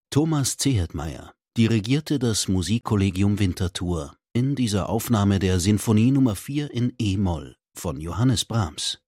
Thomas Zehetmeier dirigierte das Musikkollegium Winterthur in dieser Aufnahme der Sinfonie Nr. 4 in e-Moll von Johannes Brahms.